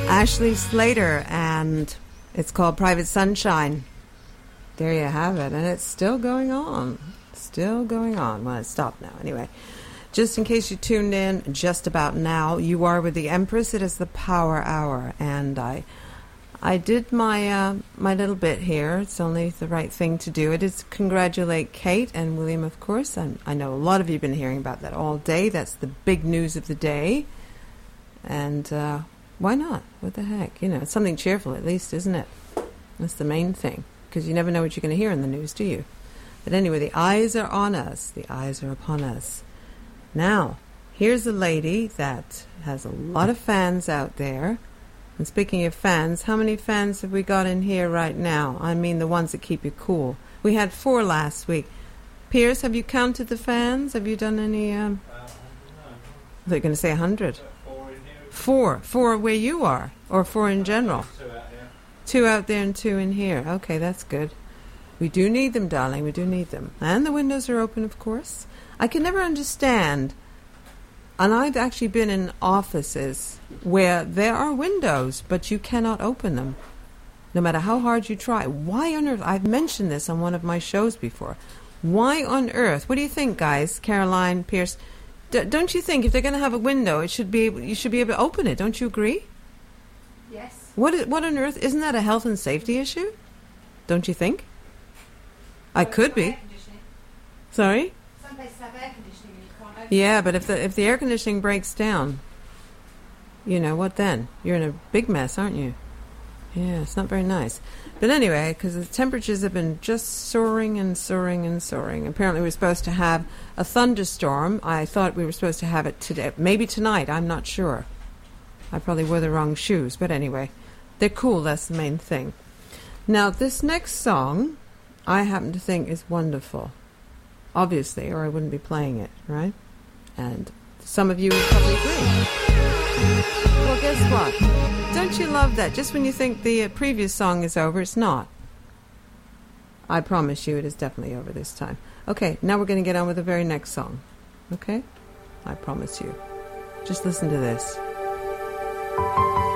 Ashley Slater, and it's called Private Sunshine. There you have it, and it's still going on. Still going on. Well, it stopped now. Anyway, just in case you tuned in just about now, you are with the Empress. It is the Power Hour, and I did my my little bit here. It's only the right thing to do. It is congratulate Kate and William, of course. I know a lot of you have been hearing about that all day. That's the big news of the day. And why not? What the heck? You know, it's something cheerful at least, isn't it? That's the main thing, because you never know what you're going to hear in the news, do you? But anyway, the eyes are on us. The eyes are upon us. Now, here's a lady that has a lot of fans out there. And speaking of fans, how many fans have we got in here right now? I mean the ones that keep you cool. We had 4 last week. Pierce, have you counted the fans? Have you done any... I thought you were going to say 100. 4 where you are, or 4 in general? 2 out there and 2 in here. Okay, that's good. We do need them, darling. We do need them. And the windows are open, of course. I can never understand, and I've actually been in offices where there are windows, but you cannot open them, no matter how hard you try. Why on earth? I've mentioned this on one of my shows before. Why on earth? What do you think, guys? Caroline, Pierce, don't you think if they're going to have a window, you should be able to open it? Don't you agree? Yes. What on earth? Isn't that a health and safety issue? Don't you think? I could be. Sorry? Some places have air conditioning and you can't open Yeah, but if the air conditioning breaks down, you know, what then? You're in a big mess, aren't you? Yeah, it's not very nice. But anyway, because the temperatures have been just soaring and soaring and soaring. Apparently we're supposed to have a thunderstorm. I thought we were supposed to have it today. Maybe tonight, I'm not sure. I probably wore the wrong shoes. But anyway, they're cool, that's the main thing. Now, this next song, I happen to think is wonderful. Obviously, or I wouldn't be playing it, right? And some of you would probably agree. Well, guess what? Don't you love that? Just when you think the previous song is over, it's not. I promise you it is definitely over this time. Okay, now we're going to get on with the very next song. Okay? I promise you. Just listen to this.